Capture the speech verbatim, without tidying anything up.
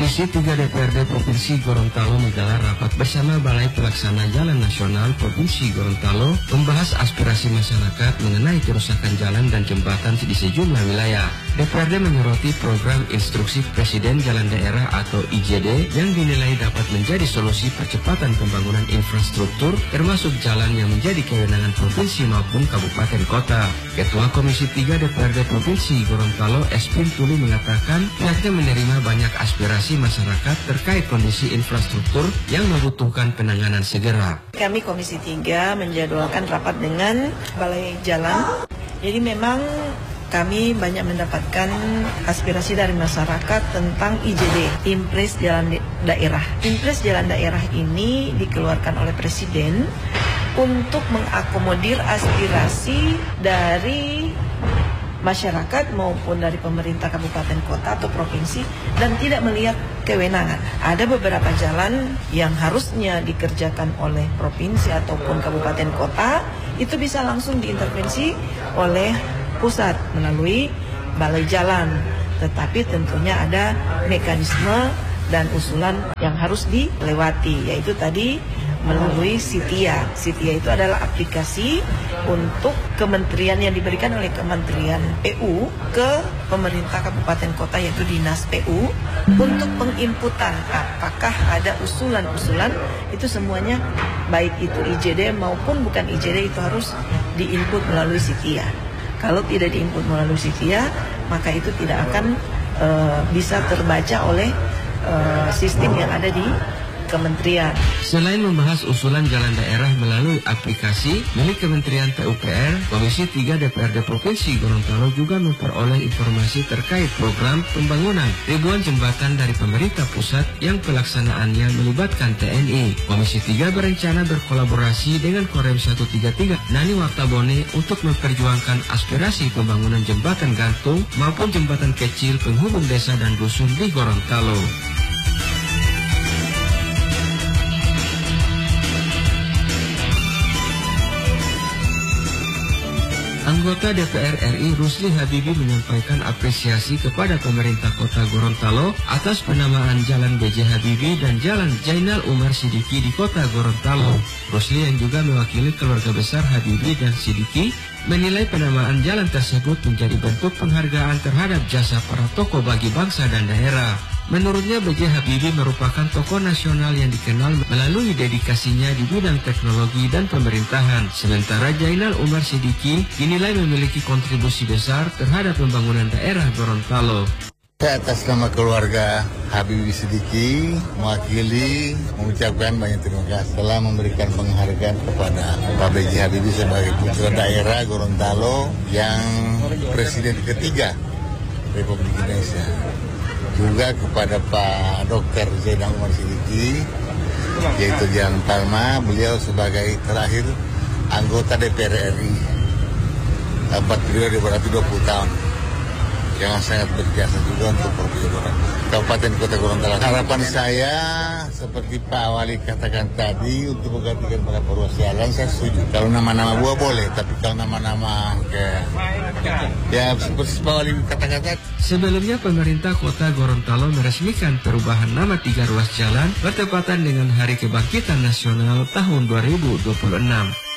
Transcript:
Komisi tiga D P R D Provinsi Gorontalo menggelar rapat bersama Balai Pelaksana Jalan Nasional Provinsi Gorontalo membahas aspirasi masyarakat mengenai kerusakan jalan dan jembatan di sejumlah wilayah. D P R D menyoroti program Instruksi Presiden Jalan Daerah atau I J D yang dinilai dapat menjadi solusi percepatan pembangunan infrastruktur termasuk jalan yang menjadi kewenangan provinsi maupun kabupaten kota. Ketua Komisi tiga D P R D Provinsi Gorontalo Espin Tuli mengatakan pihaknya menerima banyak aspirasi masyarakat terkait kondisi infrastruktur yang membutuhkan penanganan segera. Kami Komisi tiga menjadwalkan rapat dengan Balai Jalan. Jadi memang kami banyak mendapatkan aspirasi dari masyarakat tentang I J D, Impres Jalan Daerah. Impres Jalan Daerah ini dikeluarkan oleh Presiden untuk mengakomodir aspirasi dari masyarakat maupun dari pemerintah kabupaten kota atau provinsi dan tidak melihat kewenangan. Ada beberapa jalan yang harusnya dikerjakan oleh provinsi ataupun kabupaten kota, itu bisa langsung diintervensi oleh pusat melalui Balai Jalan. Tetapi tentunya ada mekanisme dan usulan yang harus dilewati, yaitu tadi melalui Sitia. Sitia itu adalah aplikasi untuk kementerian yang diberikan oleh Kementerian P U ke pemerintah kabupaten kota, yaitu Dinas P U, untuk penginputan apakah ada usulan-usulan. Itu semuanya baik itu I J D maupun bukan I J D itu harus diinput melalui Sitia. Kalau tidak diinput melalui Sitia, maka itu tidak akan uh, bisa terbaca oleh uh, sistem yang ada di kementerian. Selain membahas usulan jalan daerah melalui aplikasi milik Kementerian P U P R, Komisi tiga D P R D Provinsi Gorontalo juga memperoleh informasi terkait program pembangunan ribuan jembatan dari pemerintah pusat yang pelaksanaannya melibatkan T N I. Komisi tiga berencana berkolaborasi dengan Korem seratus tiga puluh tiga Nani Wartabone untuk memperjuangkan aspirasi pembangunan jembatan gantung maupun jembatan kecil penghubung desa dan dusun di Gorontalo. Anggota D P R R I Rusli Habibi menyampaikan apresiasi kepada pemerintah kota Gorontalo atas penamaan Jalan B J Habibie dan Jalan Zainal Umar Sidiki di kota Gorontalo. Rusli yang juga mewakili keluarga besar Habibie dan Sidiki menilai penamaan jalan tersebut menjadi bentuk penghargaan terhadap jasa para tokoh bagi bangsa dan daerah. Menurutnya B J Habibie merupakan tokoh nasional yang dikenal melalui dedikasinya di bidang teknologi dan pemerintahan. Sementara Zainal Umar Sidiki dinilai memiliki kontribusi besar terhadap pembangunan daerah Gorontalo. Saya atas nama keluarga Habibie Sidiki mewakili mengucapkan banyak terima kasih telah memberikan penghargaan kepada Pak B J Habibie sebagai putra daerah Gorontalo yang presiden ketiga Republik Indonesia. Juga kepada Pak Dokter Zainal Umar Sidiki, yaitu Jalan Palma, beliau sebagai terakhir anggota D P R R I, dapat periode berarti dua puluh tahun, yang sangat berjasa juga untuk Provinsi Gorontalo, Kabupaten Kota Gorontalo. Harapan saya seperti Pak Wali katakan tadi untuk menggantikan para ruas jalan, saya setuju. Kalau nama-nama buah boleh, tapi kalau nama-nama kayak ya seperti Pak Wali kata-kata. Sebelumnya pemerintah kota Gorontalo meresmikan perubahan nama tiga ruas jalan bertepatan dengan Hari Kebangkitan Nasional tahun dua ribu dua puluh enam.